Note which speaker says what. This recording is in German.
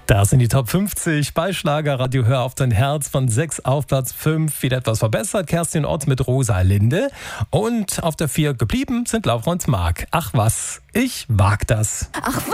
Speaker 1: Das sind die Top 50 bei Schlagerradio Hör auf dein Herz von 6 auf Platz 5. Wieder etwas verbessert. Kerstin Ott mit Rosa Linde. Und auf der 4 geblieben sind Laura und Marc. Ach was, ich wag das.
Speaker 2: Ach